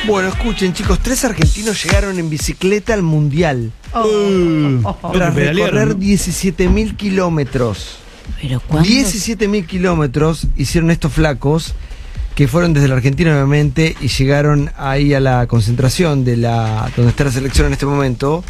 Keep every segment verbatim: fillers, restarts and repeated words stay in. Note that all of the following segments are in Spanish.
Bueno, escuchen, chicos, tres argentinos llegaron en bicicleta al Mundial. Oh. Uh, tras recorrer diecisiete mil kilómetros. ¿Pero cuántos? diecisiete mil kilómetros hicieron estos flacos, que fueron desde la Argentina, obviamente, y llegaron ahí a la concentración de la donde está la selección en este momento.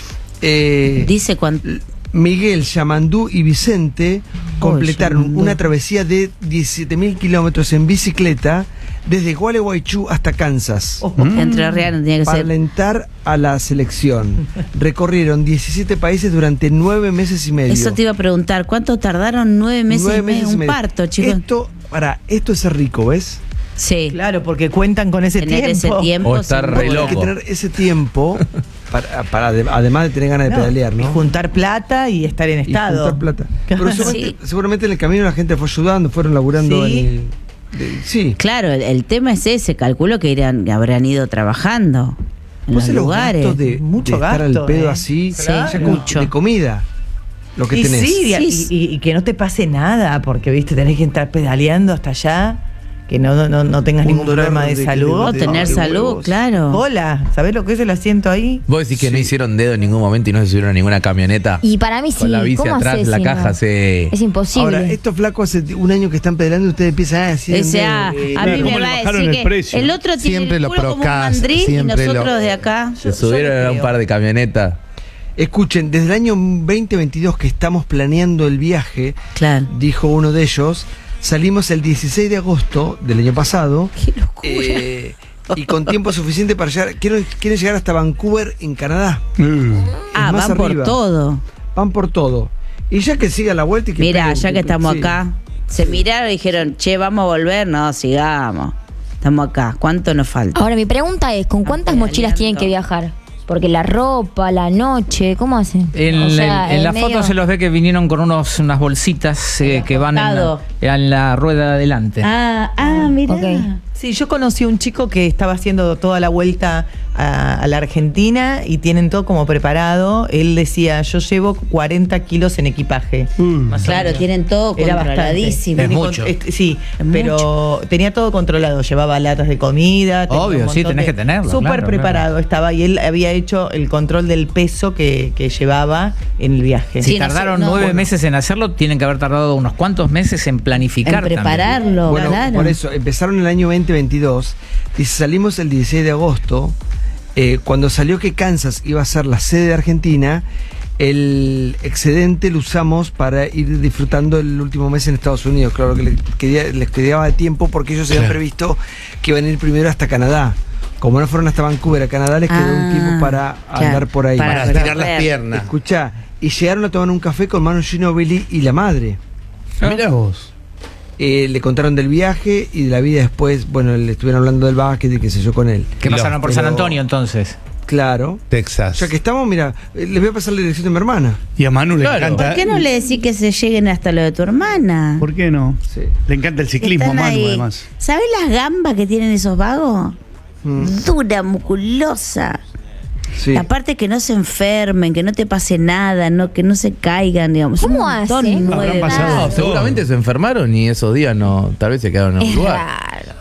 Eh, Dice cuánto. Miguel, Yamandú y Vicente completaron Yamandú. una travesía de diecisiete mil kilómetros en bicicleta desde Gualeguaychú hasta Kansas. Oh, Entre Real no tenía que para ser. alentar a la selección. Recorrieron diecisiete países durante nueve meses y medio. Eso te iba a preguntar. ¿Cuánto tardaron? Nueve meses Nueve y medio. meses y Un medio. parto, chicos. Esto, para, esto es ser rico, ¿ves? Sí. Claro, porque cuentan con ese Tener tiempo. ese tiempo. O estar sin re duda. Hay que loco. tener ese tiempo para, para además de tener ganas de No, pedalear, y ¿no? juntar plata y estar en Y estado. juntar plata. Pero seguramente, Sí. seguramente en el camino la gente fue ayudando, fueron laburando Sí. en el, de- sí. Claro, el, el tema es ese. Calculo que irán, habrán ido trabajando en Vos los en los lugares. gastos de, Mucho de estar gasto, al pedo ¿eh? así, Sí, ya con- mucho. de comida, lo que Y tenés. sí, y, Sí. y- y que no te pase nada, porque viste, tenés que estar pedaleando hasta allá, que no, no, no tengas Un ningún dolor problema de, de- salud. O de- tener de salud, huevos. claro. Hola, ¿sabés lo que es el asiento ahí? Vos decís que no Sí. hicieron dedo en ningún momento y no se subieron a ninguna camioneta. Y para mí sí. Con la bici ¿Cómo atrás, haces la si caja, no? se... Es imposible. Ahora, estos flacos hace un año que están pedaleando y ustedes empiezan a decir. Ese, ah, eh, a claro, mí ¿cómo me le va a bajaron decir el que precio? el otro tiene Siempre el lo culo como un procas, mandril y siempre nosotros lo- de acá. Se Yo- yo subieron le a un creo. par de camionetas. Escuchen, desde el año veinte veintidós que estamos planeando el viaje, Claro. dijo uno de ellos, salimos el dieciséis de agosto del año pasado. Qué locura. eh, y con tiempo suficiente para llegar. Quieren, quieren llegar hasta Vancouver, en Canadá. ah, es más van por arriba. todo. Van por todo. Y ya que siga la vuelta y que. Mira, peguen- ya que estamos sí. acá, se miraron y dijeron, che, vamos a volver. No, sigamos. Estamos acá. ¿Cuánto nos falta? Ahora, mi pregunta es, ¿con cuántas pedaleando. mochilas tienen que viajar? Porque la ropa, la noche, ¿cómo hacen? En, O sea, en- en la medio- foto se los ve que vinieron con unos, unas bolsitas eh, que van en la, costado. en la rueda de adelante. Ah, ah, mira. Ok. Sí, yo conocí a un chico que estaba haciendo toda la vuelta a, a la Argentina y tienen todo como preparado. Él decía, yo llevo cuarenta kilos en equipaje. Más o Claro, menos. tienen todo Era controladísimo. Es Tiene mucho. con- este, sí, Es pero tenía todo controlado. Llevaba latas de comida. tenía Obvio, un sí, montón tenés de- que tenerlo, Súper claro, preparado estaba y él había hecho el control del peso que, que llevaba en el viaje. Si Sí, no sé, tardaron no, nueve bueno. meses en hacerlo, tienen que haber tardado unos cuantos meses en planificar. En prepararlo, Bueno, claro. por eso, empezaron el año veinte veintidós. Dice, salimos el dieciséis de agosto. Eh, cuando salió que Kansas iba a ser la sede de Argentina, el excedente lo usamos para ir disfrutando el último mes en Estados Unidos. Claro que les quedaba, les quedaba tiempo porque ellos habían Claro. previsto que iban a ir primero hasta Canadá. Como no fueron hasta Vancouver, a Canadá les quedó Ah, un tiempo para claro, andar por ahí. para Para recorrer. estirar las piernas. Escuchá, y llegaron a tomar un café con Manu Ginóbili y la madre. Mirá vos. Eh, le contaron del viaje y de la vida después, bueno, le estuvieron hablando del básquet y qué sé yo con él. Que pasaron por San Pero- Antonio entonces. Claro. Texas. Ya que estamos, mira, eh, les voy a pasar la dirección de mi hermana. Y a Manu le Claro. encanta. ¿Por qué no le decís que se lleguen hasta lo de tu hermana? ¿Por qué no? Sí. Le encanta el ciclismo a Están Manu, ahí. además. ¿Sabés las gambas que tienen esos vagos? Mm, Dura, musculosa. sí. La parte que no se enfermen, que no te pase nada, no, que no se caigan, digamos. ¿Cómo Un montón hacen? mueve Habrán pasado. nada. No, seguramente se enfermaron y esos días no, tal vez se quedaron en un Es lugar. raro.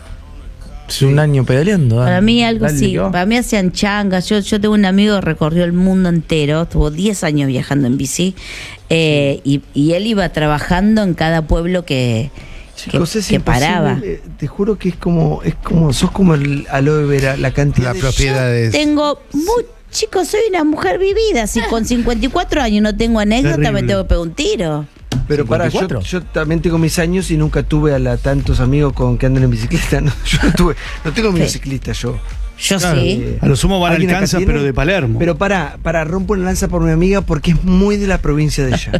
Es un año pedaleando. Para ah. mí algo Dale, sí, que va. para mí hacían changas. Yo, yo tengo un amigo que recorrió el mundo entero, estuvo diez años viajando en bici eh, y, y él iba trabajando en cada pueblo que, que, Chicos, es que imposible, paraba. eh, Te juro que es como, es como, sos como el aloe vera, la cantidad La de propiedad es. Tengo muy, chicos, soy una mujer vivida. Si con cincuenta y cuatro años no tengo anécdota, Terrible. me tengo que pegar un tiro. Pero para, yo, ¿cincuenta y cuatro? yo también tengo mis años y nunca tuve a la, tantos amigos con que andan en bicicleta. No, yo no tuve, no tengo mi Sí. bicicleta yo. Yo Claro. sí. Eh, A lo sumo van al ¿alguien acá Kansas, tiene? pero de Palermo. Pero para, para rompo una lanza por mi amiga porque es muy de la provincia de ella.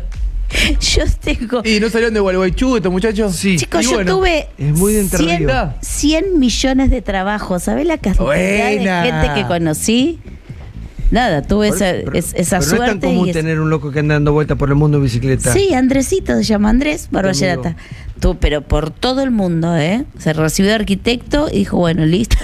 Yo tengo. ¿Y no salieron de Gualeguaychú estos muchachos? Sí. Chicos, Y yo bueno, tuve es muy de Entre cien, Ríos. cien millones de trabajos. ¿Sabés la cantidad Buena. de gente que conocí? Nada, tuve Por- esa, pero- es- esa pero suerte. no es tan común y es- tener un loco que anda dando vuelta por el mundo en bicicleta. Sí, Andresito se llama Andrés amigo. Barballerata. Tú, pero por todo el mundo, ¿eh? Se recibió de arquitecto y dijo, bueno, listo.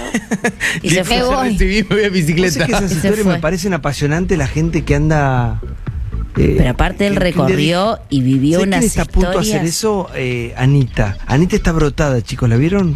Y se fue. Me voy. recibí, me voy a ¿Vos sabés bicicleta. que esas Y se historias fue. me parecen apasionantes, la gente que anda... eh, Pero aparte él que- que recorrió y vivió ¿sabés unas quién está a punto de hacer historias. eso? Eh, Anita. Anita está brotada, chicos, ¿la vieron?